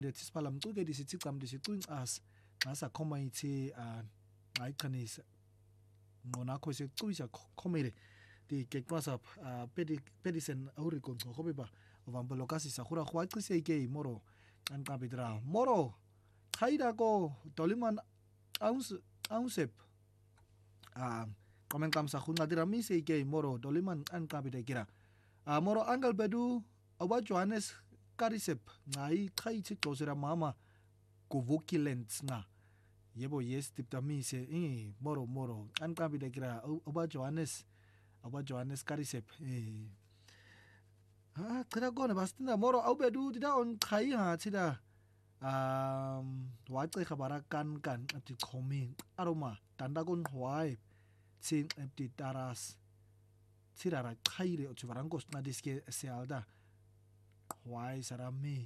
lethi siphala mcuke disithicam disicwincas xa sakhoma ithi ayiqhanisa nqonakho secuisa khomere di ke WhatsApp pedisen aurico ngobe ba vambolo kasi sakura khwaqise ike moro anqabidra moro khaida ko doliman aunsep komen kam sakhunga dira mise ike moro doliman anqabide kira moro angal bedu awa Johannes karisep ngai khaiti tosera mama kuvukilent nga yebo yes tiptamise moro anqabide kira awa Johannes karisep qira kona bastinda moro awbedu dida on khai ha tida wace khabara kan ati khomi aroma tanda kon hwai tsin ati taras sirara khaire o tvarangos na diske sealda hwai sarami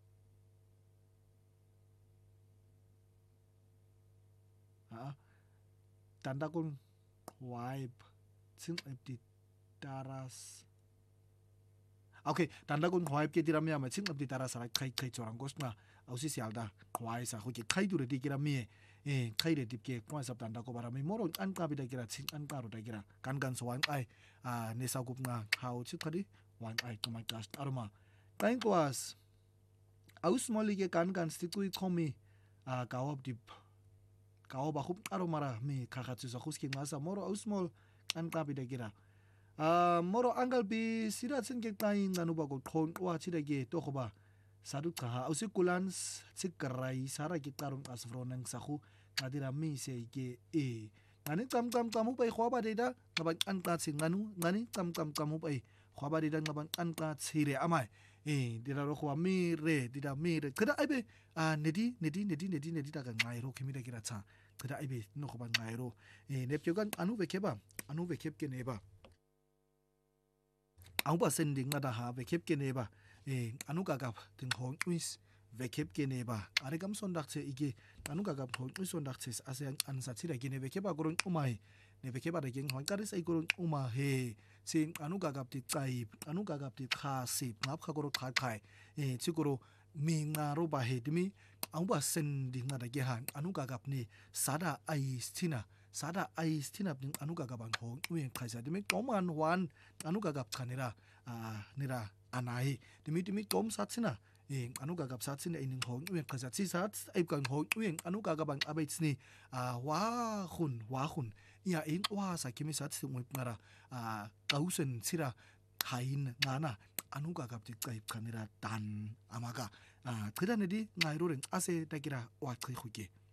tanda kon hwai tsin ati taras okay tanda kon hwai ke dirami ama tsin ati taras ra khai tvarangos na ausi sealda hwai sa ho ke khai dure dikirami khaire dipke kwasa tanda ko barami moro anqabida kira tsin anqaro da kira kan sowan ai nesa gupna how chikhadi wan ai to my cast aroma thank was aus molige kan stikui khomi kaob dip kaob khub aromara mi khakhatsu sa khuski ngasa moro aus mol anqabida kira moro angal bi sirat sin ke tai nganu ba ko khon wa chidage to khoba sadu kha ausikulan sikrai sara ki tarung asfronang sakhu ngadira mi se ke ngani tam kamu pai khwaba deda ngabang anqa singanu ngani tam kamu pai khwaba deda ngabang anqa sire amai dira ro khwa mi re dida mi re kada aibe nedi da ga ngai ro khimi da kira cha kada aibe no khoba ngai ro nepke gan anu bekep ke neba au ba sending ngada ha bekep ke neba anu gagap ting hong twis vekep ke neba aregam sondakse ige anu gagap hong twis sondakse ase ansa chira ke ne vekeba gurun umai ne vekeba de geng hong karis ai gurun uma he sin anu gagap ti tai anu gagap ti khasi ngap kha guru khai chiguru mi nga ro ba he dimi au ba sending ngada ge han anu gagap ni sada ai stina bin anu gagabang hong uen khaisa dimi toman wan anu gagap khanira nira anai dimi tom satsina anu gagap satsina inin hong uen khaisa chi sat ai kan hong uen anu gagabang abaitsni wa khun ya in wa sakimi sat singoi ngara kausen sira hain ngana anu gagap ti kai khanira tan amaga khidanedi ngairo ren ase takira wa khai khuke